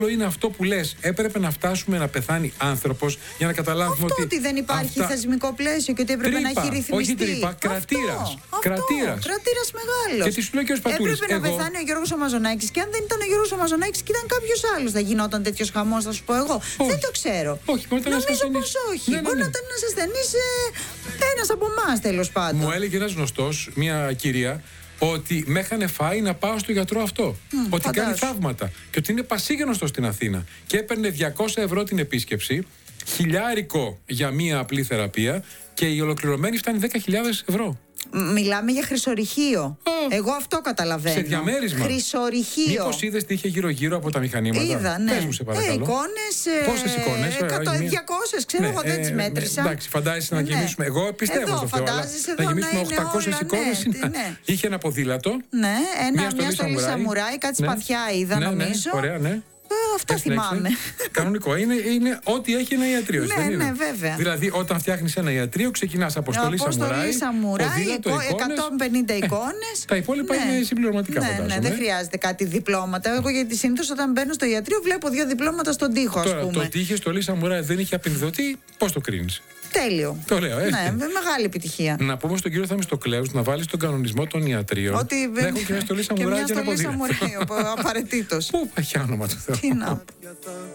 είναι αυτό που λες. Έπρεπε να φτάσουμε να πεθάνει άνθρωπος για να καταλάβουμε ότι δεν υπάρχει θεσμικό πλαίσιο και ότι έπρεπε να έχει ρυθμιστεί. Όχι τρύπα, κρατήρας. Κρατήρας μεγάλος. Και τι σου λέει και ο Σπατούλης. Έπρεπε να πεθάνει ο Γιώργος ο Μαζονάκης. Και αν δεν ήταν ο Γιώργος ο Μαζονάκης και ήταν κάποιος άλλος, θα γινόταν τέτοιος χαμός, θα σου πω εγώ. Δεν το ξέρω. Όχι, νομίζω πως όχι. Μπορεί να ήταν ένας ασθενής, ένας από εμάς τέλος πάντων. Μου έλεγε ένας γνωστός, μια κυρία, ότι με είχαν φάει να πάω στο γιατρό αυτό. Ότι κάνει θαύματα. Και ότι είναι πασίγνωστο στην Αθήνα. Και έπαιρνε 200 ευρώ την επίσκεψη, 1.000 για μία απλή θεραπεία και η ολοκληρωμένη φτάνει 10.000 ευρώ. Μιλάμε για χρυσορυχείο. Εγώ αυτό καταλαβαίνω. Σε διαμέρισμα. Χρυσορυχείο. Μήπως είδες τι είχε γύρω-γύρω από τα μηχανήματα? Είδα, ναι. Πες μου, σε παρακαλώ. Εικόνες. Πόσες εικόνες? 200, ξέρω εγώ, δεν τις μέτρησα. Εντάξει, φαντάζεσαι να γεμίσουμε. Εγώ πιστεύω στο Θεό. Να γεμίσουμε 800 εικόνες. Είχε ένα ποδήλατο. Ναι, μια στολή σαμουράι, κάτι σπαθιά είδα νομίζω. Ωραία, ναι. Αυτά θυμάμαι. Κανονικό. Είναι ό,τι έχει ένα ιατρείο. Ναι, βέβαια. Δηλαδή, όταν φτιάχνεις ένα ιατρείο, ξεκινάς από στολή σαμουράι, 150 εικόνες. Τα υπόλοιπα είναι συμπληρωματικά. Ναι, δεν χρειάζεται κάτι διπλώματα. Εγώ γιατί συνήθως όταν μπαίνω στο ιατρείο βλέπω 2 διπλώματα στον τοίχο, ας πούμε. Το ότι είχε στολή σαμουράι δεν είχε απενδυτή, πώς το κρίνεις? Τέλειο. Το λέω, έτσι. Ναι, με μεγάλη επιτυχία. Να πούμε στον κύριο Θεμιστοκλέους να βάλει στον κανονισμό των ιατρίων. Ότι να έχουν και μια στολή σαμουράι και ένα ποδήλατο. Απαραίτητος. Πού πάει όνομα του Θεού. Τι να πω.